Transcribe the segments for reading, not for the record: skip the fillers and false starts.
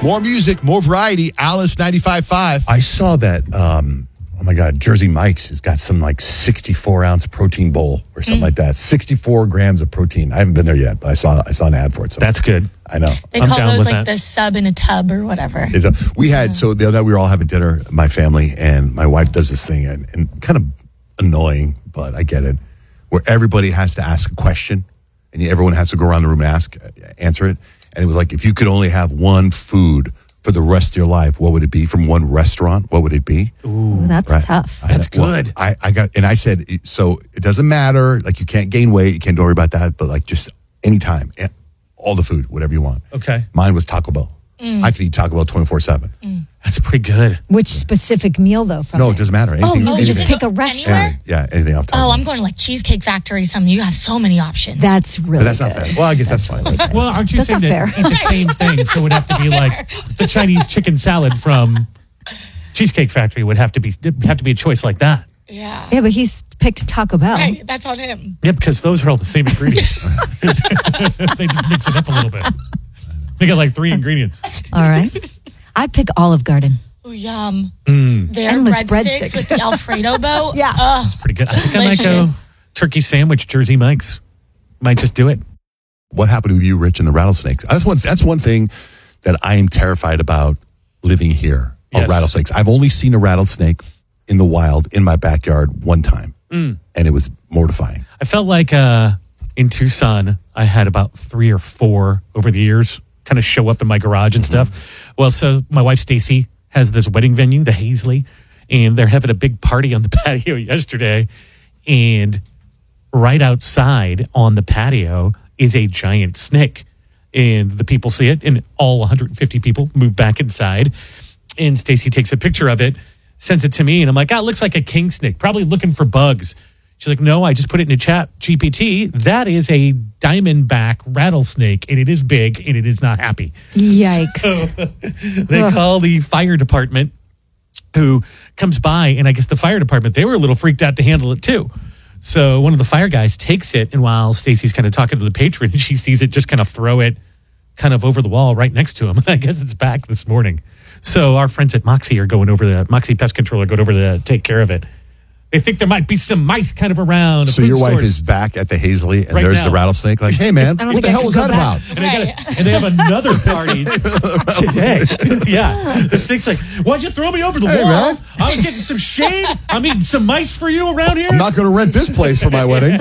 More music, more variety. Alice 95.5. I saw that, oh my God, Jersey Mike's has got some like 64-ounce protein bowl or something like that. 64 grams of protein. I haven't been there yet, but I saw an ad for it. So that's good. I know. They I'm call down those with like that. the sub in a tub or whatever. We had, so the other night we were all having dinner, my family, and my wife does this thing, and kind of annoying, but I get it, where everybody has to ask a question, and everyone has to go around the room and answer it. And it was like, if you could only have one food for the rest of your life, what would it be? From one restaurant, what would it be? Ooh, that's tough. That's good. I said, so it doesn't matter, like you can't gain weight, you can't worry about that, but like just anytime, all the food, whatever you want. Okay. Mine was Taco Bell. I could eat Taco Bell 24/7. That's pretty good. Which specific meal, though? From No, there? it doesn't matter. Anything, you anything. just pick a restaurant. Anywhere? Yeah, anything off the top. Oh, I'm going to like Cheesecake Factory or something. You have so many options. That's really But that's not good. fair. Well, I guess that's fine. Well, aren't you That's saying not that fair. it's the same thing? So it would have to be like the Chinese chicken salad from Cheesecake Factory would have to be a choice like that. Yeah. Yeah, but he's picked Taco Bell. Right, that's on him. Yeah, because those are all the same ingredients. They just mix it up a little bit. They got like 3 ingredients. All right. I'd pick Olive Garden. Ooh, yum. Mm. Their Endless breadsticks breadsticks. with the Alfredo bow. Yeah. Ugh. Pretty good. I think I might go turkey sandwich, Jersey Mike's. Might just do it. What happened to you, Rich, and the rattlesnakes? That's one thing that I am terrified about living here. Yes. Rattlesnakes. I've only seen a rattlesnake in the wild in my backyard one time, and it was mortifying. I felt like in Tucson, I had about 3 or 4 over the years kind of show up in my garage and stuff. Well, so my wife, Stacy, has this wedding venue, the Hazley, and they're having a big party on the patio yesterday. And right outside on the patio is a giant snake. And the people see it, and all 150 people move back inside. And Stacy takes a picture of it, sends it to me, and I'm like, it looks like a king snake, probably looking for bugs. She's like, no, I just put it in a chat GPT. That is a diamondback rattlesnake, and it is big, and it is not happy. Yikes. They call the fire department, who comes by, and I guess the fire department, they were a little freaked out to handle it too. So one of the fire guys takes it, and while Stacy's kind of talking to the patron, she sees it just kind of throw it kind of over the wall right next to him. I guess it's back this morning. So our friends at Moxie are going over the Moxie Pest Control are going over to take care of it. They think there might be some mice kind of around. So your wife is back at the Hazley, and Right there's now. the rattlesnake. Like, hey man, what the hell was that about? And they have another party today. Yeah. The snake's like, why'd you throw me over the wall? man. I was getting some shade. I'm eating some mice for you around here. I'm not going to rent this place for my wedding.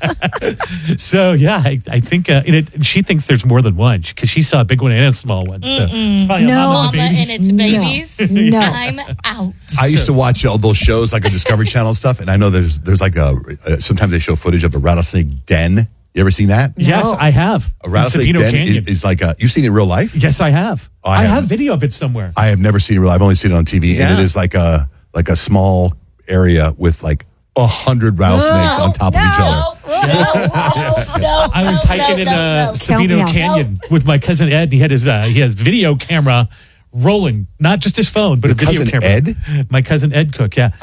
So, yeah, I think she thinks there's more than one because she saw a big one and a small one. So it's probably a No. mama Mama and the and babies. its babies. No. I'm out. I used to watch all those shows like a Discovery Channel and stuff, and I know there's like sometimes they show footage of a rattlesnake den. You ever seen that? Yes, I have. A rattlesnake In Sabino den Canyon. is like you've seen it in real life? Yes, I have. Oh, I I have haven't. video of it somewhere. I have never seen it in real life. I've only seen it on TV, and Yeah. it is like a small area with like 100 rattlesnakes on top of each other. I was hiking in Count me Sabino out. Canyon with my cousin Ed. He had his video camera rolling, not just his phone, but Your a video cousin camera. Ed? My cousin Ed Cook, yeah.